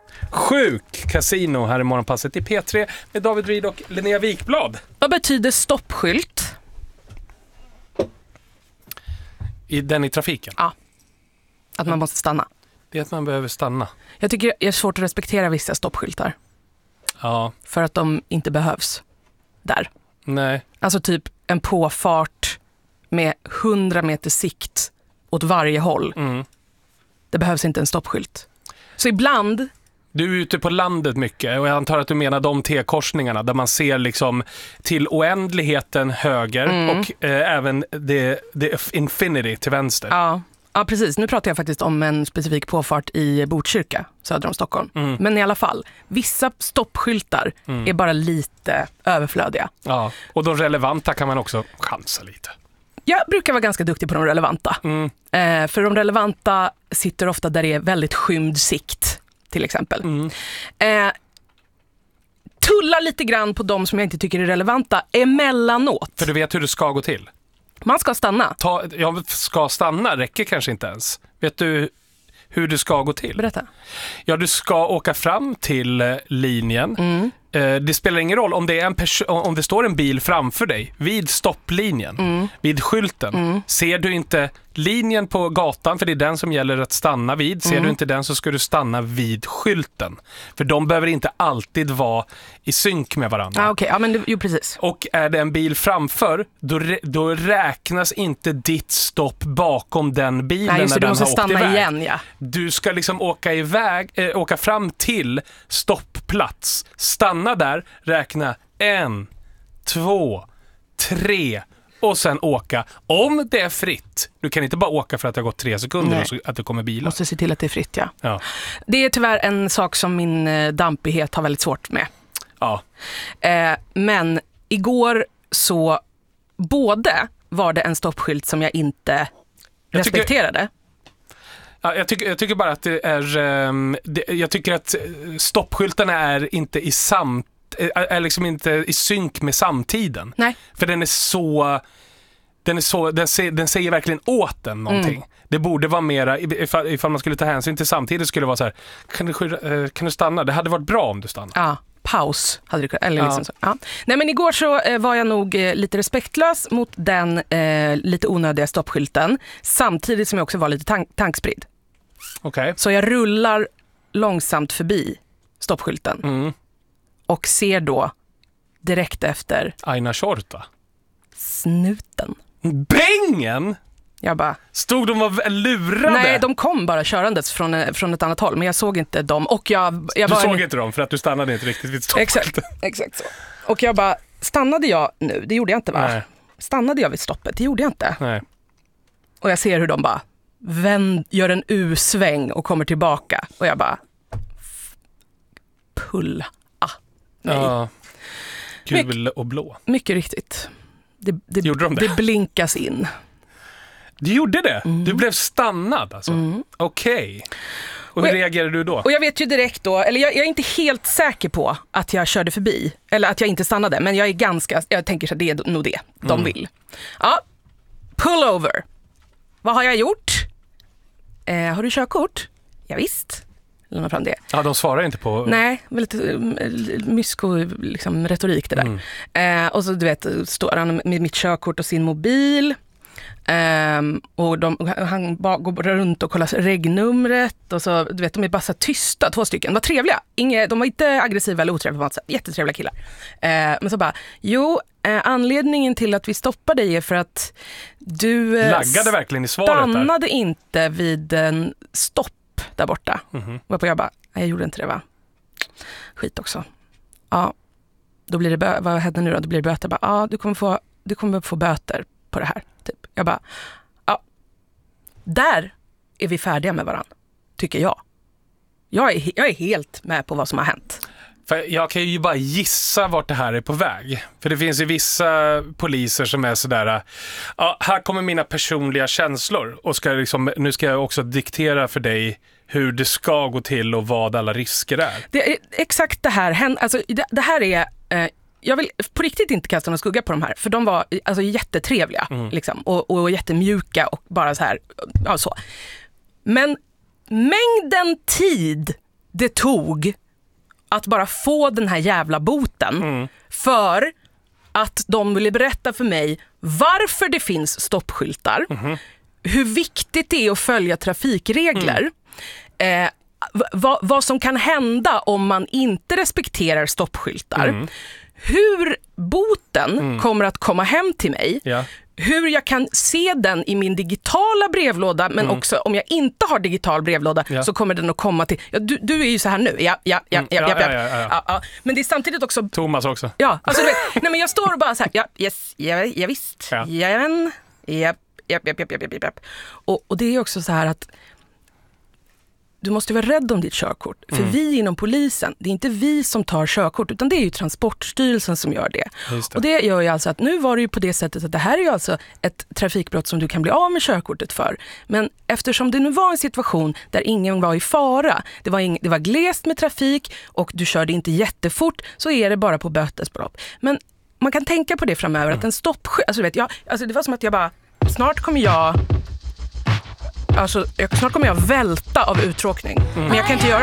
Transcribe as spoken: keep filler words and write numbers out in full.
Sjuk Casino här i Morgonpasset i P tre med David Ryd och Linnea Wikblad. Vad betyder stoppskylt? I den i trafiken? Ja, att man måste stanna. Det är att man behöver stanna. Jag tycker det är svårt att respektera vissa stoppskyltar. Ja. För att de inte behövs där. Nej. Alltså typ en påfart med hundra meter sikt åt varje håll. Mm. Det behövs inte en stoppskylt. Så ibland... Du är ute på landet mycket och jag antar att du menar de T-korsningarna där man ser liksom till oändligheten höger mm. och eh, även the, the infinity till vänster. Ja. Ja, precis. Nu pratar jag faktiskt om en specifik påfart i Botkyrka, söder om Stockholm. Mm. Men i alla fall, vissa stoppskyltar mm. är bara lite överflödiga. Ja, och de relevanta kan man också chansa lite. Jag brukar vara ganska duktig på de relevanta. Mm. Eh, för de relevanta sitter ofta där det är väldigt skymd sikt, till exempel. Mm. Eh, tulla lite grann på de som jag inte tycker är relevanta emellanåt. För du vet hur det ska gå till. Man ska stanna. Ta, ja, ska stanna räcker kanske inte ens. Vet du hur det ska gå till? Berätta. Ja, du ska åka fram till linjen. Mm. Eh, det spelar ingen roll om det, är en pers- om det står en bil framför dig vid stopplinjen, mm. vid skylten. Mm. Ser du inte linjen på gatan, för det är den som gäller att stanna vid. Ser mm. du inte den så ska du stanna vid skylten. För de behöver inte alltid vara i synk med varandra. Ah, okay. Ja, men det, jo, precis. Och är det en bil framför, då, då räknas inte ditt stopp bakom den bilen. Nej, just det, när den har åkt iväg. Igen, ja. Du ska liksom åka iväg, äh, åka fram till stoppplats. Stanna där, räkna en, två, tre och sen åka. Om det är fritt. Du kan inte bara åka för att det har gått tre sekunder och så att det kommer bilar. Måste se till att det är fritt, ja. ja. Det är tyvärr en sak som min dampighet har väldigt svårt med. Ja. Eh, men igår så både var det en stoppskylt som jag inte jag respekterade. Tycker, ja, jag, tycker, jag tycker bara att det är... Um, det, jag tycker att stoppskyltarna är inte i samt är liksom inte i synk med samtiden. Nej. För den är så den är så den, se, den säger verkligen åt den någonting. Mm. Det borde vara mera ifall, ifall man skulle ta hänsyn till samtidigt skulle det vara så här, kan du kan du stanna? Det hade varit bra om du stannar. Ja, paus hade du eller liksom ja. Så. Ja. Nej, men igår så eh, var jag nog eh, lite respektlös mot den eh, lite onödiga stoppskylten samtidigt som jag också var lite tank- tankspridd. Okej. Okay. Så jag rullar långsamt förbi stoppskylten. Mm. Och ser då direkt efter Aina Shorta. Snuten. Bängen? Jag bara... Stod de och lurade? Nej, de kom bara körandes från, från ett annat håll. Men jag såg inte dem. Och jag, jag du var såg en... inte dem för att du stannade inte riktigt vid stoppet. Exakt, exakt så. Och jag bara, stannade jag nu? Det gjorde jag inte, va? Nej. Stannade jag vid stoppet? Det gjorde jag inte. Nej. Och jag ser hur de bara vänd, gör en U-sväng och kommer tillbaka. Och jag bara... Pulla. Nej. Ja, gul och blå. Mycket riktigt. Det, det, gjorde de det? Det blinkas in. Du gjorde det? Mm. Du blev stannad alltså? Mm. Okej. Okay. Och hur och jag, reagerade du då? Och jag vet ju direkt då, eller jag, jag är inte helt säker på att jag körde förbi. Eller att jag inte stannade, men jag är ganska, jag tänker så att det är nog det de mm. vill. Ja, pull over. Vad har jag gjort? Eh, har du körkort? Ja, visst. Lämna fram det. Ja, de svarar inte på... Nej, lite mysko liksom, retorik det där. Mm. Eh, och så du vet, står han med mitt körkort och sin mobil. Eh, och de, han bara går runt och kollar regnumret. Och så, du vet, de är bara så tysta, två stycken. De var trevliga. Inge, de var inte aggressiva eller otrevliga på något sätt. Jättetrevliga killar. Eh, men så bara, jo, eh, anledningen till att vi stoppar dig är för att du... Eh, laggade verkligen i svaret stannade där. Inte vid en stopp där borta. Mm-hmm. Och jag bara, nej, jag gjorde inte det, va? Skit också. Ja, då blir det bö- vad händer nu då? Då blir det böter. Jag bara, ja, du kommer få du kommer få böter på det här typ. Jag bara, ja. Där är vi färdiga med varann, tycker jag. Jag är jag är helt med på vad som har hänt. För jag kan ju bara gissa vart det här är på väg. För det finns ju vissa poliser som är sådär, ja, här kommer mina personliga känslor och ska liksom, nu ska jag också diktera för dig hur det ska gå till och vad alla risker är. Det är exakt det här. Alltså, det, det här är... Eh, jag vill på riktigt inte kasta någon skugga på de här. För de var alltså, jättetrevliga. Mm. Liksom, och, och jättemjuka och bara så här. Ja, så. Men mängden tid det tog att bara få den här jävla boten mm. för att de ville berätta för mig varför det finns stoppskyltar, mm. hur viktigt det är att följa trafikregler, mm. eh, vad, vad som kan hända om man inte respekterar stoppskyltar, mm. hur boten mm. kommer att komma hem till mig, ja. hur jag kan se den i min digitala brevlåda, men mm. också om jag inte har digital brevlåda ja. så kommer den att komma till... Ja, du, du är ju så här nu. Ja, ja, ja, ja, ja, ja, ja, ja, ja. ja, ja. Men det är samtidigt också... Thomas också. Ja, alltså du vet, nej, men jag står och bara så här, ja, yes, ja, ja visst, ja, jajamän, ja, ja, ja, ja, ja, ja. Och, och det är också så här att du måste vara rädd om ditt körkort. För mm. vi inom polisen, det är inte vi som tar körkort, utan det är ju Transportstyrelsen som gör det. det. Och det gör ju alltså att nu var det ju på det sättet att det här är ju alltså ett trafikbrott som du kan bli av med körkortet för. Men eftersom det nu var en situation där ingen var i fara, det var, ing- det var glest med trafik och du körde inte jättefort, så är det bara på bötesbelopp. Men man kan tänka på det framöver, mm. att en stoppskylt, alltså du vet, jag, alltså det var som att jag bara, snart kommer jag... Alltså, jag, snart kommer jag välta av uttråkning. Mm. Men jag kan inte göra